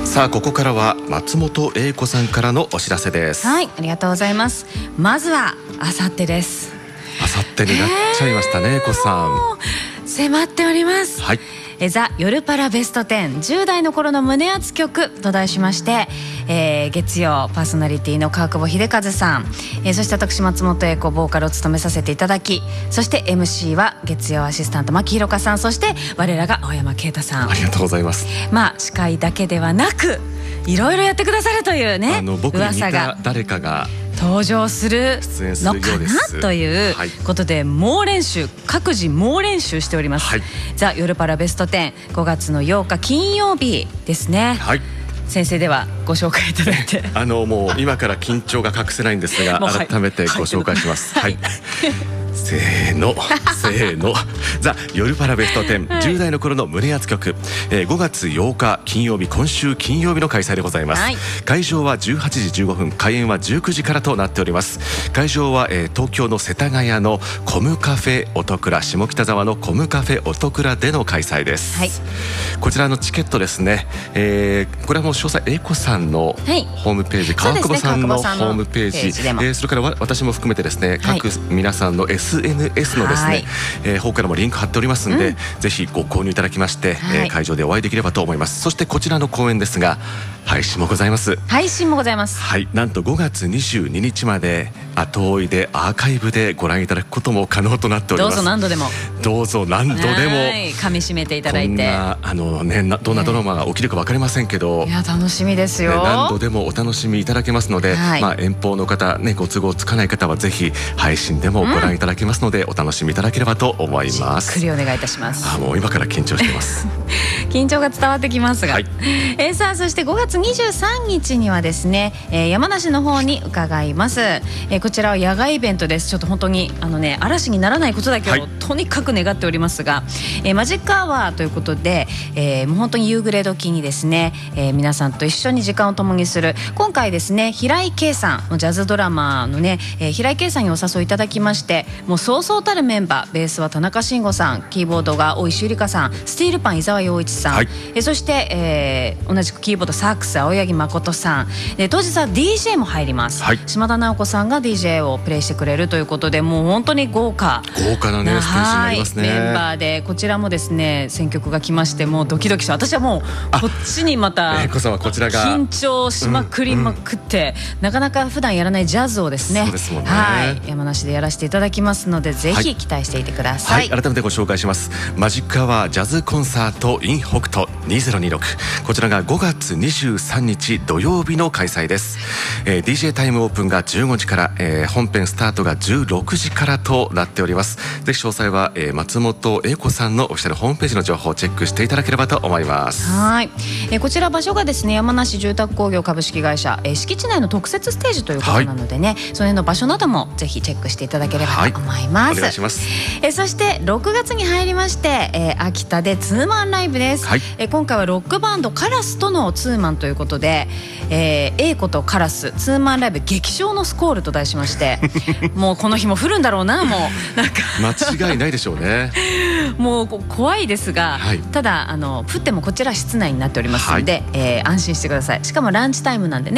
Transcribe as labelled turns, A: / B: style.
A: さあここからは松本英子さんからのお知らせです。
B: はい、ありがとうございます。まずはあさってです。
A: あさってになっちゃいましたね、英子さん。
B: 迫っております。
A: はい。
B: ザ・夜パラベスト10、10代の頃の胸熱曲と題しまして、月曜パーソナリティの川久保秀和さん、そして私松本英子ボーカルを務めさせていただき、そして MC は月曜アシスタント牧弘香さん、そして我らが青山啓太さん。
A: ありがとうございます。
B: 司会だけではなくいろいろやってくださるというね、
A: 僕に似た誰かが
B: 登場するのかなということで、猛練習、各自猛練習しております。はい、ザ・夜パラベスト10、5月の8日金曜日ですね。はい、先生ではご紹介いただいて
A: もう今から緊張が隠せないんですが改めてご紹介します。はい、せーのザ・夜パラベスト10、10代の頃の胸熱曲、5月8日金曜日、今週金曜日の開催でございます。はい、会場は18時15分、開演は19時からとなっております。会場は、東京の世田谷のコムカフェ音倉、下北沢のコムカフェ音倉での開催です。はい、こちらのチケットですね、これはもう詳細英子さんのホームページ、川久保さんのホームページ、それから私も含めてですね、各皆さんの SNS のですね、方からもリンク貼っておりますので、ぜひご購入いただきまして、会場でお会いできればと思います。そしてこちらの公演ですが配信もございます。
B: 配信もございます。
A: はい、なんと5月22日まで後追いでアーカイブでご覧いただくことも可能となっております。
B: どうぞ何度でも噛み締めていただいて、
A: どんなドラマが起きるか分かりませんけど、
B: いや楽しみですよ。
A: 何度でもお楽しみいただけますので、遠方の方ね、ご都合つかない方はぜひ配信でもご覧いただけますので、お楽しみいただければと思います。
B: じっくりお願いいたします。
A: もう今から緊張してます
B: 緊張が伝わってきますが、さあそして5月23日にはですね、山梨の方に伺います。こちらは野外イベントです。ちょっと本当に嵐にならないことだけをとにかく願っておりますが、マジックアワーということで、もう本当に夕暮れ時にですね、皆さんと一緒に時間を共にする、今回ですね平井堅さん、ジャズドラマーのね、平井堅さんにお誘いいただきまして、もうそうそうたるメンバー、ベースは田中慎吾さん、キーボードが大石ゆりかさん、スティールパン伊沢洋一さん、そして、同じくキーボードサックス青柳誠さんで、当日は DJ も入ります。島田直子さんが DJ をプレイしてくれるということで、もう本当に豪華な
A: ねステージになりますね。
B: メンバーで、こちらもですね選曲が来まして、もうドキドキして、私はもうこっちにまた緊張しまくりまくって、なかなか普段やらないジャズをですね、山梨でやらせていただきますので、ぜひ期待していてください。
A: 改めてご紹介します。マジックアワージャズコンサート in 北斗2026、こちらが5月23日土曜日の開催です。DJ タイムオープンが15時から、本編スタートが16時からとなっております。ぜひ詳細は、松本英子さんのオフィシャルホームページの情報をチェックしていただければと思います。
B: こちら場所がですね山梨住宅工業株式会社、敷地内の特設ステージということなのでね、その辺の場所などもぜひチェックしていただければと思います。
A: お願いします。
B: そして6月に入りまして、秋田でツーマンライブです。今回はロックバンドカラスとのツーマンということで、英子とカラスツーマンライブ激唱のスコールと題しましてもうこの日も降るんだろうな、もうなんか
A: 間違いないでしょうね
B: もう怖いですが、ただ降ってもこちら室内になっておりますので、安心してください。しかもランチタイムなんでね、